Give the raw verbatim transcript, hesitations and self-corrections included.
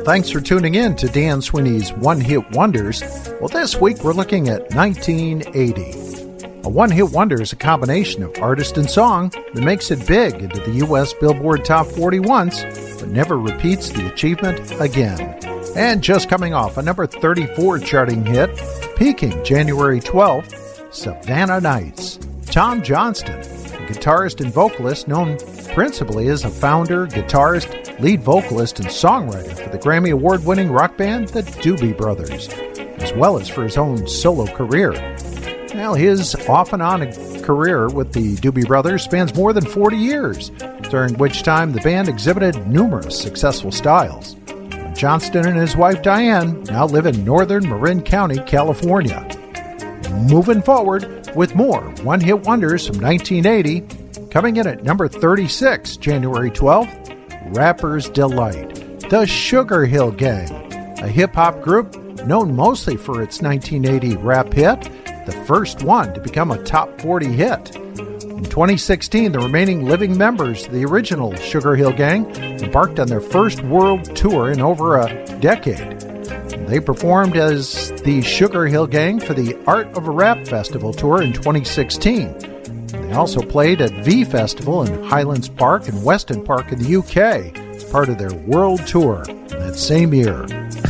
Thanks for tuning in to Dan Sweeney's One Hit Wonders. Well, this week we're looking at nineteen eighty. A one-hit wonder is a combination of artist and song that makes it big into the U S Billboard Top forty once, but never repeats the achievement again. And just coming off a number thirty-four charting hit, peaking January twelfth, Savannah Nights. Tom Johnston, a guitarist and vocalist known principally as a founder, guitarist, lead vocalist, and songwriter for the Grammy Award-winning rock band The Doobie Brothers, as well as for his own solo career. Well, his off-and-on career with the Doobie Brothers spans more than forty years, during which time the band exhibited numerous successful styles. Johnston and his wife Diane now live in northern Marin County, California. Moving forward with more one-hit wonders from nineteen eighty, coming in at number thirty-six, January twelfth, Rapper's Delight. The Sugar Hill Gang, a hip-hop group known mostly for its nineteen eighty rap hit, the first one to become a top forty hit. In twenty sixteen, the remaining living members of the original Sugar Hill Gang embarked on their first world tour in over a decade. They performed as the Sugar Hill Gang for the Art of a Rap Festival tour in twenty sixteen. They also played at V Festival in Highlands Park and Weston Park in the U K as part of their world tour that same year.